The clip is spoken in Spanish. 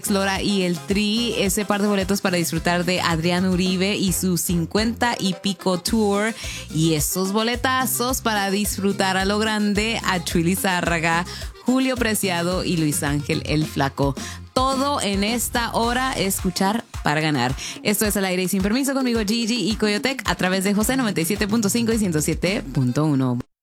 Alex Lora y el Tri, ese par de boletos para disfrutar de Adrián Uribe y su 50 y pico tour, y esos boletazos para disfrutar a lo grande a Chuy Lizárraga, Julio Preciado y Luis Ángel el Flaco. Todo en esta hora, escuchar para ganar. Esto es Al Aire y Sin Permiso conmigo, Gigi y Coyotec, a través de José 97.5 y 107.1.